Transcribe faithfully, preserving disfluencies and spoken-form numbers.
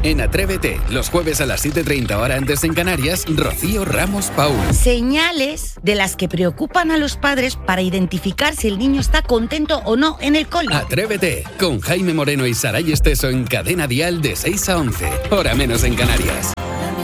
En Atrévete, los jueves a las siete y treinta hora antes en Canarias, Rocío Ramos Paul. Señales de las que preocupan a los padres para identificar si el niño está contento o no en el cole. Atrévete, con Jaime Moreno y Saray Esteso en Cadena Dial de seis a once, hora menos en Canarias.